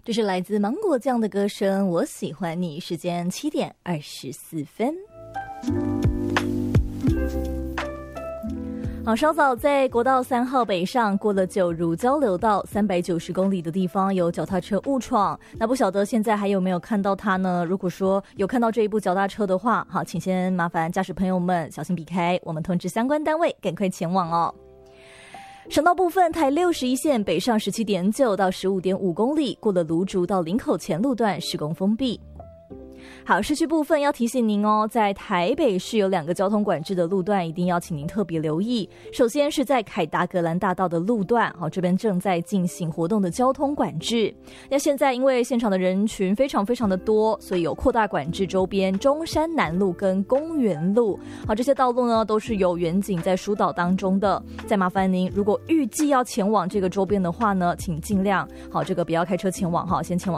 这是来自芒果酱的歌声，我喜欢你。时间7:24。好，稍早在国道3号北上过了九如交流道390公里的地方有脚踏车误闯，那不晓得现在还有没有看到它呢？如果说有看到这一部脚踏车的话，好，请先麻烦驾驶朋友们小心避开，我们通知相关单位赶快前往哦。省道部分，台61线北上17.9到15.5公里，过了芦竹到林口前路段施工封闭。好，市区部分要提醒您哦，在台北市有2个交通管制的路段，一定要请您特别留意。首先是在凯达格兰大道的路段，好，这边正在进行活动的交通管制。那现在因为现场的人群非常的多，所以有扩大管制周边中山南路跟公园路。好，这些道路呢都是有远景在疏导当中的。再麻烦您，如果预计要前往这个周边的话呢，请尽量好这个不要开车前往哈，先前往